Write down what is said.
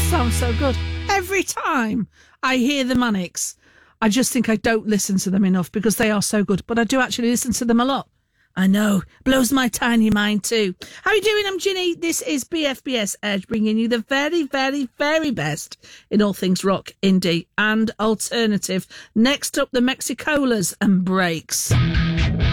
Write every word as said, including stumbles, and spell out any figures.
sound so good. Every time I hear the Manics, I just think I don't listen to them enough because they are so good. But I do actually listen to them a lot. I know. Blows my tiny mind too. How are you doing? I'm Ginny. This is B F B S Edge, bringing you the very, very, very best in all things rock, indie and alternative. Next up, the Mexicolas and Breaks.